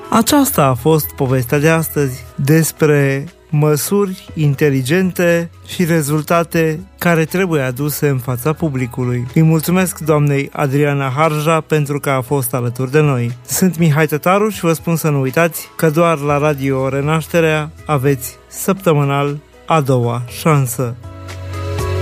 Aceasta a fost povestea de astăzi despre măsuri inteligente și rezultate care trebuie aduse în fața publicului. Îi mulțumesc doamnei Adriana Harja pentru că a fost alături de noi. Sunt Mihai Tătaru și vă spun să nu uitați că doar la Radio Renașterea aveți săptămânal a doua șansă.